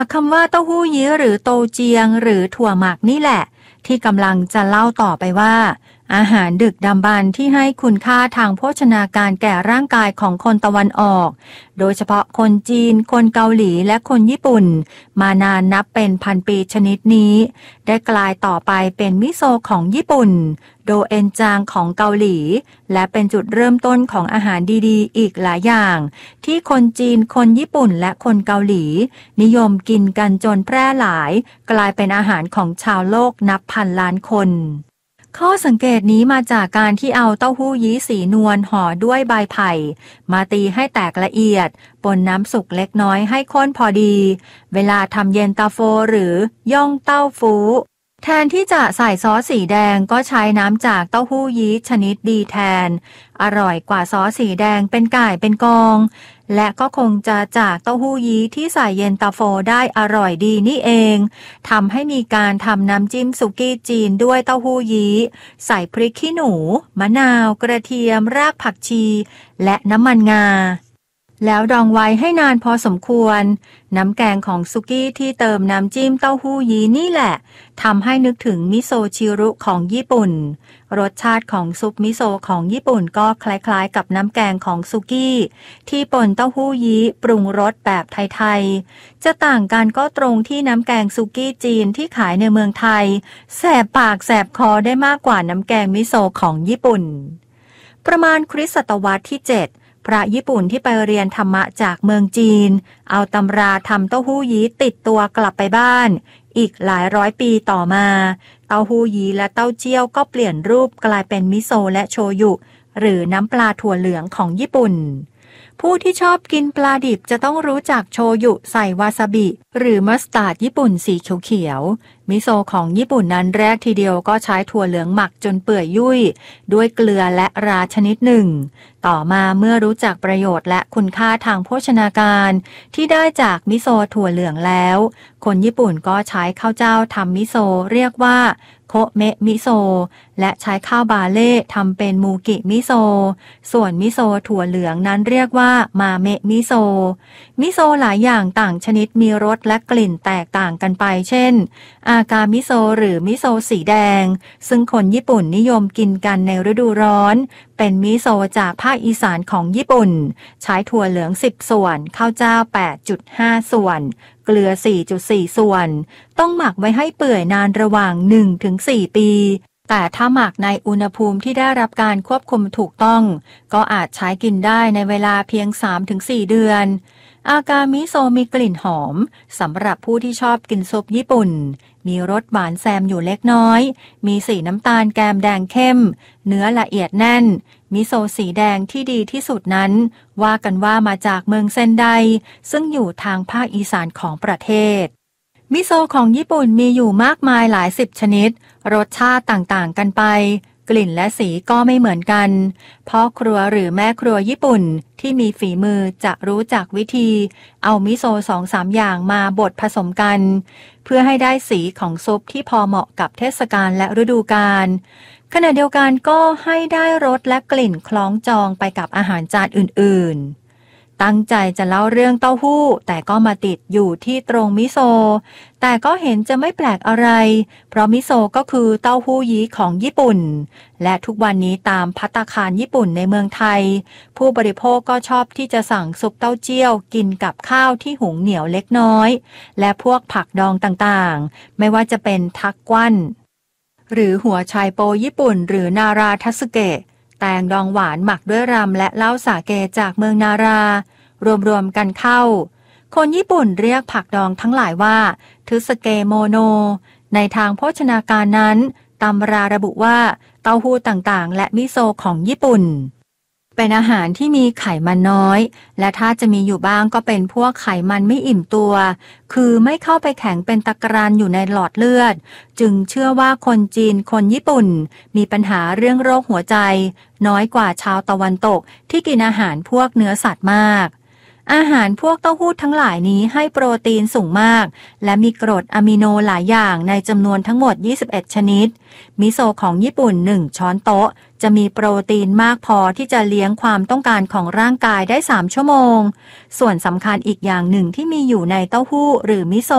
คำว่าเต้าหู้ยี้หรือโตเจียงหรือถั่วหมักนี่แหละที่กำลังจะเล่าต่อไปว่าอาหารดึกดำบรรพ์ที่ให้คุณค่าทางโภชนาการแก่ร่างกายของคนตะวันออกโดยเฉพาะคนจีนคนเกาหลีและคนญี่ปุ่นมานานนับเป็นพันปีชนิดนี้ได้กลายต่อไปเป็นมิโซะของญี่ปุ่นโดเอนจางของเกาหลีและเป็นจุดเริ่มต้นของอาหารดีๆอีกหลายอย่างที่คนจีนคนญี่ปุ่นและคนเกาหลีนิยมกินกันจนแพร่หลายกลายเป็นอาหารของชาวโลกนับพันล้านคนข้อสังเกตนี้มาจากการที่เอาเต้าหู้ยี้สีนวลห่อด้วยใบไผ่มาตีให้แตกละเอียดปนน้ำสุกเล็กน้อยให้ข้นพอดีเวลาทำเย็นตาโฟหรือย่องเต้าฟูแทนที่จะใส่ซอสสีแดงก็ใช้น้ำจากเต้าหู้ยี้ชนิดดีแทนอร่อยกว่าซอสสีแดงเป็นก่ายเป็นกองและก็คงจะจากเต้าหู้ยี้ที่ใส่เย็นตาโฟได้อร่อยดีนี่เองทำให้มีการทำน้ำจิ้มสุกี้จีนด้วยเต้าหู้ยี้ใส่พริกขี้หนูมะนาวกระเทียมรากผักชีและน้ำมันงาแล้วดองไว้ให้นานพอสมควรน้ำแกงของสุกี้ที่เติมน้ำจิ้มเต้าหู้ยี้นี่แหละทำให้นึกถึงมิโซะชิรุของญี่ปุ่นรสชาติของซุปมิโซะของญี่ปุ่นก็คล้ายๆกับน้ำแกงของสุกี้ที่ป่นเต้าหู้ยี้ปรุงรสแบบไทยๆจะต่างกันก็ตรงที่น้ำแกงสุกี้จีนที่ขายในเมืองไทยแสบปากแสบคอได้มากกว่าน้ำแกงมิโซะของญี่ปุ่นประมาณคริสตศตวรรษที่ 7พระญี่ปุ่นที่ไปเรียนธรรมะจากเมืองจีนเอาตำราทำเต้าหู้ยี้ติดตัวกลับไปบ้านอีกหลายร้อยปีต่อมาเต้าหู้ยี้และเต้าเจี้ยวก็เปลี่ยนรูปกลายเป็นมิโซะและโชยุหรือน้ำปลาถั่วเหลืองของญี่ปุ่นผู้ที่ชอบกินปลาดิบจะต้องรู้จักโชยุใส่วาซาบิหรือมัสตาร์ดญี่ปุ่นสีเขียวๆมิโซะของญี่ปุ่นนั้นแรกทีเดียวก็ใช้ถั่วเหลืองหมักจนเปื่อยยุ่ยด้วยเกลือและราชนิดหนึ่งต่อมาเมื่อรู้จักประโยชน์และคุณค่าทางโภชนาการที่ได้จากมิโซะถั่วเหลืองแล้วคนญี่ปุ่นก็ใช้ข้าวเจ้าทำมิโซะเรียกว่าโคเมะมิโซะและใช้ข้าวบาเล่ทำเป็นมูกิมิโซะส่วนมิโซะถั่วเหลืองนั้นเรียกว่ามาเมะมิโซะมิโซะหลายอย่างต่างชนิดมีรสและกลิ่นแตกต่างกันไปเช่นอากามิโซะหรือมิโซะสีแดงซึ่งคนญี่ปุ่นนิยมกินกันในฤดูร้อนเป็นมิโซะจากภาคอีสานของญี่ปุ่นใช้ถั่วเหลือง10ส่วนข้าวเจ้า 8.5 ส่วนเกลือ 4.4 ส่วนต้องหมักไว้ให้เปื่อยนานระหว่าง 1-4 ปีแต่ถ้าหมักในอุณหภูมิที่ได้รับการควบคุมถูกต้องก็อาจใช้กินได้ในเวลาเพียง 3-4 เดือนอากามิโซะมีกลิ่นหอมสำหรับผู้ที่ชอบกินซุปญี่ปุ่นมีรสหวานแซมอยู่เล็กน้อยมีสีน้ำตาลแกมแดงเข้มเนื้อละเอียดแน่นมิโซะสีแดงที่ดีที่สุดนั้นว่ากันว่ามาจากเมืองเซนไดซึ่งอยู่ทางภาคอีสานของประเทศมิโซะของญี่ปุ่นมีอยู่มากมายหลายสิบชนิดรสชาติต่างๆกันไปกลิ่นและสีก็ไม่เหมือนกันพ่อครัวหรือแม่ครัวญี่ปุ่นที่มีฝีมือจะรู้จักวิธีเอามิโซะ 2-3 อย่างมาบดผสมกันเพื่อให้ได้สีของซุปที่พอเหมาะกับเทศกาลและฤดูกาลขณะเดียวกันก็ให้ได้รสและกลิ่นคล้องจองไปกับอาหารจานอื่นๆตั้งใจจะเล่าเรื่องเต้าหู้แต่ก็มาติดอยู่ที่ตรงมิโซะแต่ก็เห็นจะไม่แปลกอะไรเพราะมิโซะก็คือเต้าหู้ยี้ของญี่ปุ่นและทุกวันนี้ตามภัตตาคารญี่ปุ่นในเมืองไทยผู้บริโภคก็ชอบที่จะสั่งซุปเต้าเจี้ยวกินกับข้าวที่หุงเหนียวเล็กน้อยและพวกผักดองต่างๆไม่ว่าจะเป็นทักกวั้นหรือหัวไชโปญี่ปุ่นหรือนาราทัสึเกะแตงดองหวานหมักด้วยรำและเหล้าสาเกจากเมืองนารารวมๆกันเข้าคนญี่ปุ่นเรียกผักดองทั้งหลายว่าทึสึเกะโมโนในทางโภชนาการนั้นตำราระบุว่าเต้าหู้ต่างๆและมิโซะของญี่ปุ่นเป็นอาหารที่มีไขมันน้อยและถ้าจะมีอยู่บ้างก็เป็นพวกไขมันไม่อิ่มตัวคือไม่เข้าไปแข็งเป็นตะกรันอยู่ในหลอดเลือดจึงเชื่อว่าคนจีนคนญี่ปุ่นมีปัญหาเรื่องโรคหัวใจน้อยกว่าชาวตะวันตกที่กินอาหารพวกเนื้อสัตว์มากอาหารพวกเต้าหู้ทั้งหลายนี้ให้โปรตีนสูงมากและมีกรดอะมิโนหลายอย่างในจำนวนทั้งหมด21ชนิดมิโซะของญี่ปุ่น1ช้อนโต๊ะจะมีโปรตีนมากพอที่จะเลี้ยงความต้องการของร่างกายได้3ชั่วโมงส่วนสำคัญอีกอย่างหนึ่งที่มีอยู่ในเต้าหู้หรือมิโซ